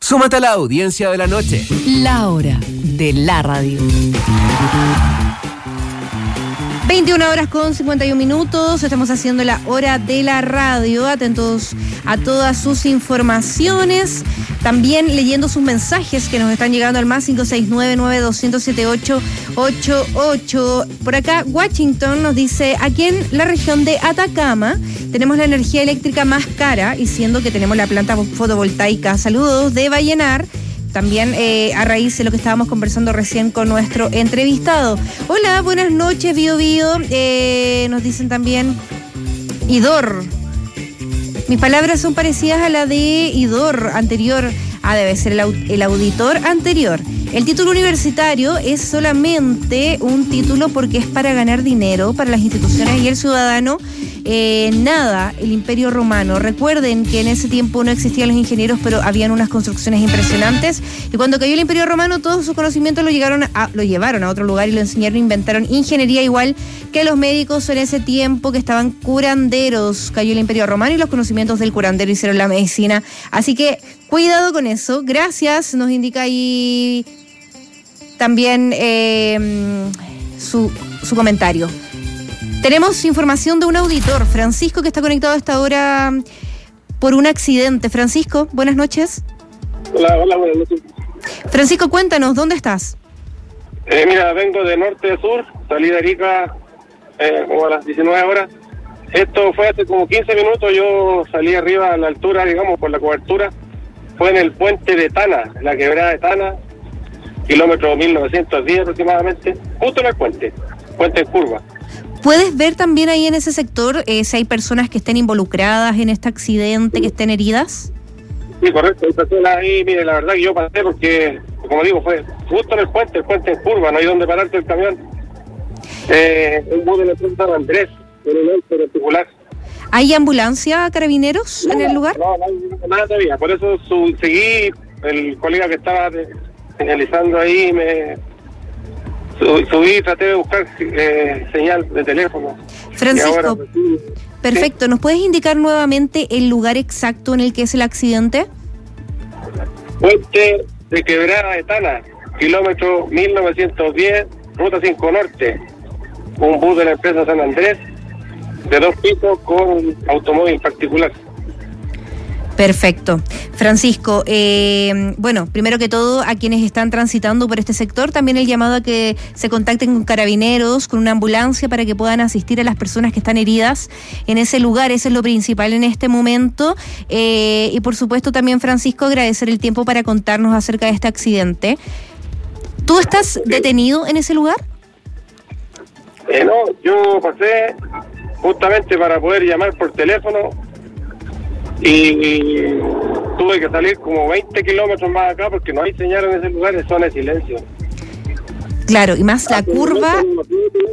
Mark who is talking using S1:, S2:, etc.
S1: Súmate a la audiencia de la noche.
S2: La hora de la radio.
S3: 21:51. Estamos haciendo la hora de la radio. Atentos a todas sus informaciones. También leyendo sus mensajes que nos están llegando al más 569-900-7888. Por acá, Washington nos dice: aquí en la región de Atacama tenemos la energía eléctrica más cara, y siendo que tenemos la planta fotovoltaica. Saludos de Vallenar. También a raíz de lo que estábamos conversando recién con nuestro entrevistado. Hola, buenas noches, Bio Bio. Nos dicen también Idor. Mis palabras son parecidas a la de Idor anterior. Debe ser el auditor anterior. El título universitario es solamente un título porque es para ganar dinero para las instituciones y el ciudadano. Nada, el Imperio Romano. Recuerden que en ese tiempo no existían los ingenieros, pero habían unas construcciones impresionantes. Y cuando cayó el Imperio Romano, todos sus conocimientos lo llevaron a otro lugar y lo enseñaron, inventaron ingeniería igual que los médicos en ese tiempo que estaban curanderos. Cayó el Imperio Romano y los conocimientos del curandero hicieron la medicina. Así que cuidado con eso. Gracias, nos indica ahí también su comentario. Tenemos información de un auditor, Francisco, que está conectado a esta hora por un accidente. Francisco, buenas noches.
S4: Hola, buenas noches.
S3: Francisco, cuéntanos, ¿dónde estás?
S4: Mira, vengo de norte a sur, salí de Arica como a las 19 horas. Esto fue hace como 15 minutos, yo salí arriba a la altura, digamos, por la cobertura. Fue en el puente de Tana, la quebrada de Tana, kilómetro 1910 aproximadamente, justo en el puente en curva.
S3: ¿Puedes ver también ahí en ese sector si hay personas que estén involucradas en este accidente, que estén heridas?
S4: Sí, correcto, hay personas ahí. Mire, la verdad que yo pasé porque, como digo, fue justo en el puente en curva, no hay donde pararte el camión. Un bus de la empresa San Andrés, en un auto particular.
S3: ¿Hay ambulancia, carabineros en el lugar?
S4: No, nada todavía, por eso seguí, el colega que estaba señalizando ahí subí y traté de buscar señal de teléfono.
S3: Francisco,
S4: ahora,
S3: perfecto. ¿Sí? ¿Nos puedes indicar nuevamente el lugar exacto en el que es el accidente?
S4: Puente de Quebrada de Tana, kilómetro 1910, ruta 5 Norte. Un bus de la empresa San Andrés, de 2 pisos con automóvil particular.
S3: Perfecto. Francisco, bueno, primero que todo, a quienes están transitando por este sector, también el llamado a que se contacten con carabineros, con una ambulancia, para que puedan asistir a las personas que están heridas en ese lugar. Eso es lo principal en este momento. Y por supuesto también, Francisco, agradecer el tiempo para contarnos acerca de este accidente. ¿Tú estás detenido en ese lugar?
S4: No, yo pasé justamente para poder llamar por teléfono y tuve que salir como 20 kilómetros más acá porque no hay señal en ese lugar, es zona de silencio.
S3: Claro, y más la curva.